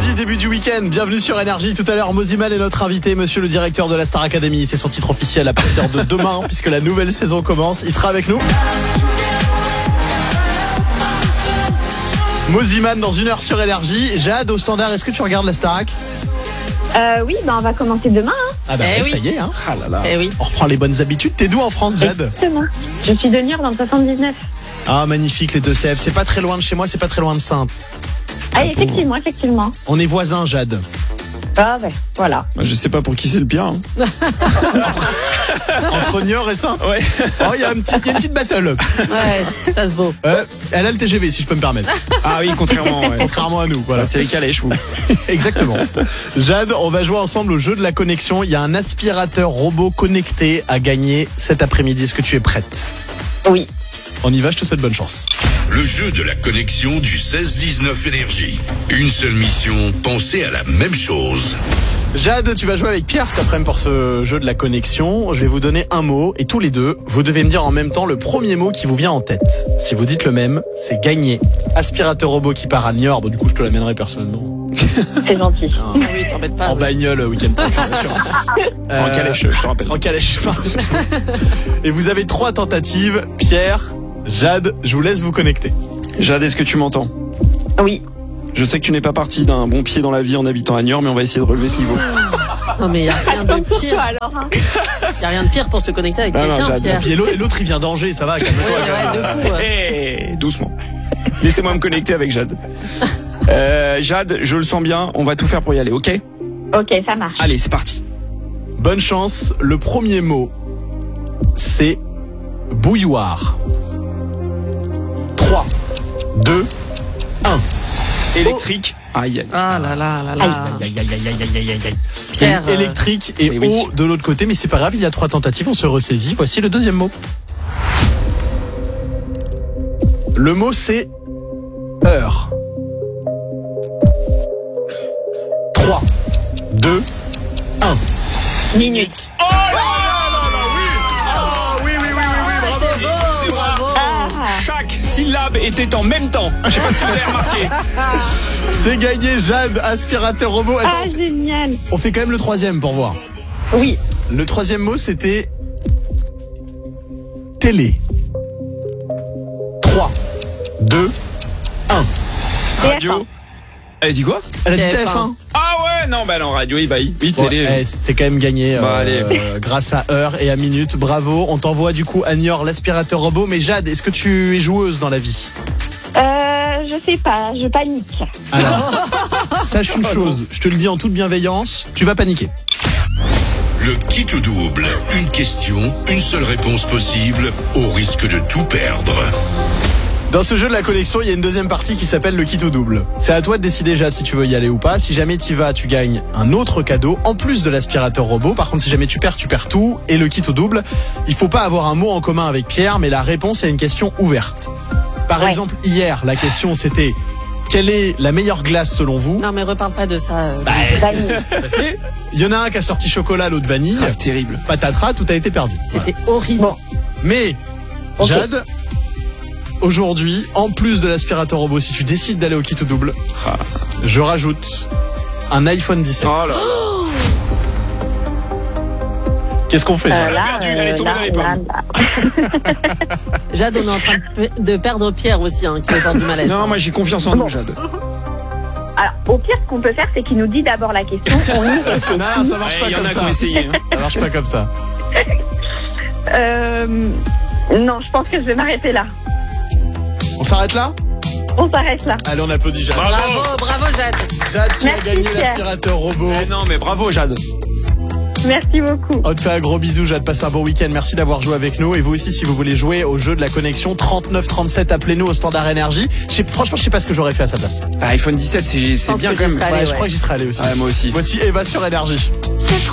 vendredi, début du week-end. Bienvenue sur Énergie. Tout à l'heure, Mosiman est notre invité, monsieur le directeur de la Star Academy. C'est son titre officiel à partir de demain, puisque la nouvelle saison commence. Il sera avec nous. Mosiman dans 1 heure sur Énergie. Jade, au standard, est-ce que tu regardes la Starac? Oui, on va commencer demain. Ah bah oui. ça y est, hein. Ah là là. Oui. On reprend les bonnes habitudes. T'es d'où en France, Jade? Exactement. Je suis de Niort dans le 79. Ah, magnifique, les Deux-Sèvres. C'est pas très loin de chez moi, c'est pas très loin de Saintes. Ah, effectivement. On est voisins, Jade. Ah, ouais, voilà. Je sais pas pour qui c'est le pire. Hein. Entre Niort et Saintes. Ouais. Oh, il y a une petite battle. Ouais, ça se vaut. Elle a le TGV, si je peux me permettre. Ah oui, Contrairement à nous, voilà. C'est les calèches, vous. Exactement. Jade, on va jouer ensemble au jeu de la connexion. Il y a un aspirateur robot connecté à gagner cet après-midi. Est-ce que tu es prête? Oui. On y va, je te souhaite bonne chance. Le jeu de la connexion du 16-19 Énergie. Une seule mission, penser à la même chose. Jade, tu vas jouer avec Pierre cet après-midi pour ce jeu de la connexion. Je vais vous donner un mot et tous les deux, vous devez me dire en même temps le premier mot qui vous vient en tête. Si vous dites le même, c'est gagné. Aspirateur robot qui part à Niort. Bon, du coup, je te l'amènerai personnellement. C'est gentil. Ah oui, t'embêtes pas. En bagnole, week-end prochain, bien sûr. En calèche, je te rappelle. En calèche. Et vous avez 3 tentatives. Pierre, Jade, je vous laisse vous connecter. Jade, est-ce que tu m'entends? Oui. Je sais que tu n'es pas parti d'un bon pied dans la vie en habitant à Niort, mais on va essayer de relever ce niveau. Non mais il n'y a rien de pire. Alors, hein. Il n'y a rien de pire pour se connecter avec Ah non, quelqu'un, Jade. Pierre. Et l'autre, il vient d'Angers, ça va, calme-toi. Ouais, de fou. Hey, doucement. Laissez-moi me connecter avec Jade. Jade, je le sens bien, on va tout faire pour y aller, ok? Ok, ça marche. Allez, c'est parti. Bonne chance. Le premier mot, c'est bouilloire. 3, 2, 1. Électrique. Aïe. Ah là là là là. Aïe, aïe, aïe, aïe, aïe, aïe, aïe. Pierre, électrique et oui, oui. eau de l'autre côté, mais c'est pas grave, il y a 3 tentatives, on se ressaisit. Voici le deuxième mot. Le mot, c'est heure. 3, 2, 1. Minute. Chaque syllabe était en même temps. Je sais pas si vous avez remarqué. C'est gagné, Jade, aspirateur robot. Attends, Ah, génial. on fait quand même le 3e pour voir. Oui. Le 3e mot, c'était télé. 3, 2, 1. Radio. Elle dit quoi? Elle a dit TF1. TF1. Ah ouais, non, bah non, radio, oui, télé. Ouais, c'est quand même gagné Bah, allez. grâce à heure et à minute. Bravo. On t'envoie du coup à Niort l'aspirateur robot. Mais Jade, est-ce que tu es joueuse dans la vie? Je sais pas, je panique. Alors, sache une chose, je te le dis en toute bienveillance, tu vas paniquer. Le kit ou double. Une question, une seule réponse possible, au risque de tout perdre. Dans ce jeu de la connexion, il y a une deuxième partie qui s'appelle le kit ou double. C'est à toi de décider, Jade, si tu veux y aller ou pas. Si jamais tu y vas, tu gagnes un autre cadeau, en plus de l'aspirateur robot. Par contre, si jamais tu perds tout. Et le kit ou double, il faut pas avoir un mot en commun avec Pierre, mais la réponse est une question ouverte. Par exemple, hier, la question c'était: quelle est la meilleure glace selon vous? Non mais reparle pas de ça. Il y en a un qui a sorti chocolat, l'autre vanille. Ah, c'est terrible. Patatras, tout a été perdu. C'était horrible. Bon. Mais, Ok. Jade, aujourd'hui, en plus de l'aspirateur robot, si tu décides d'aller au kit ou double, Ah. je rajoute un iPhone 17. Oh là. Qu'est-ce qu'on fait, Jade? perdu, il allait tomber dans les pommes. Jade, on est en train de perdre Pierre aussi, hein, qui est au bord du malaise. Non, moi j'ai confiance en nous, Jade. Alors, au pire, ce qu'on peut faire, c'est qu'il nous dit d'abord la question. On y réfléchit. Non, ça marche Il pas y en comme a qui ont ça. essayé. Hein. Ça marche pas comme ça. Non, je pense que je vais m'arrêter là. On s'arrête là? On s'arrête là. Allez, on applaudit Jade. Bravo Jade. Jade qui Merci, a gagné Pierre. l'aspirateur robot. Eh non, mais bravo, Jade. Merci beaucoup. On te fait un gros bisou, Jade, passe un bon week-end. Merci d'avoir joué avec nous. Et vous aussi, si vous voulez jouer au jeu de la connexion, 3937, appelez-nous au standard énergie. Franchement, je sais pas ce que j'aurais fait à sa place. Bah, iPhone 17, c'est pense bien que quand j'y même. serais allé, Je crois que j'y serais allé aussi. Ouais, moi aussi. Voici Eva sur Énergie. C'est trop